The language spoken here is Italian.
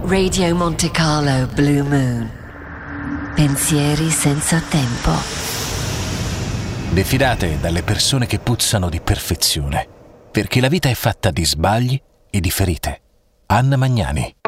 Radio Monte Carlo Blue Moon. Pensieri senza tempo. Diffidate dalle persone che puzzano di perfezione, perché la vita è fatta di sbagli e di ferite. Anna Magnani.